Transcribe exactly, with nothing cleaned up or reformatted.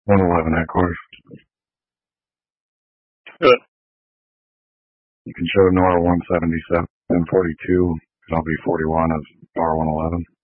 one eleven headquarters. Good. You can show Nora one seventy-seven and forty-two, and I'll be forty-one as R one eleven.